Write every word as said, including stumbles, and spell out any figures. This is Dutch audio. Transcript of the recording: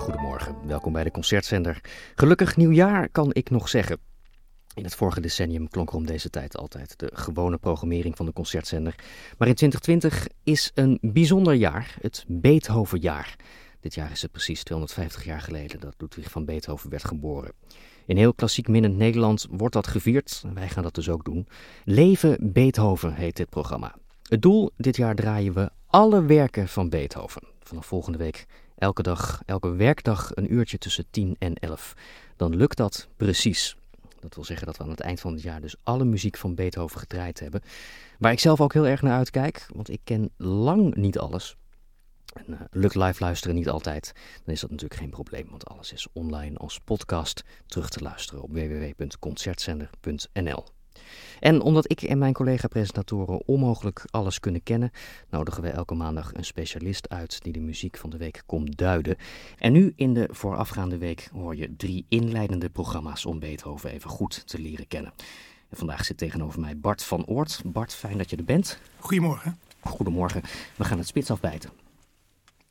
Goedemorgen, welkom bij de Concertzender. Gelukkig nieuwjaar kan ik nog zeggen. In het vorige decennium klonk er om deze tijd altijd de gewone programmering van de Concertzender. Maar in twintig twintig is een bijzonder jaar, het Beethovenjaar. Dit jaar is het precies tweehonderdvijftig jaar geleden dat Ludwig van Beethoven werd geboren. In heel klassiek minnend Nederland wordt dat gevierd en wij gaan dat dus ook doen. Leven Beethoven heet dit programma. Het doel, dit jaar draaien we alle werken van Beethoven. Vanaf volgende week elke dag, elke werkdag een uurtje tussen tien en elf. Dan lukt dat precies. Dat wil zeggen dat we aan het eind van het jaar dus alle muziek van Beethoven gedraaid hebben. Waar ik zelf ook heel erg naar uitkijk, want ik ken lang niet alles. En uh, lukt live luisteren niet altijd, dan is dat natuurlijk geen probleem. Want alles is online als podcast terug te luisteren op w w w punt concertzender punt n l. En omdat ik en mijn collega-presentatoren onmogelijk alles kunnen kennen, nodigen we elke maandag een specialist uit die de muziek van de week komt duiden. En nu in de voorafgaande week hoor je drie inleidende programma's om Beethoven even goed te leren kennen. En vandaag zit tegenover mij Bart van Oort. Bart, fijn dat je er bent. Goedemorgen. Goedemorgen. We gaan het spits afbijten.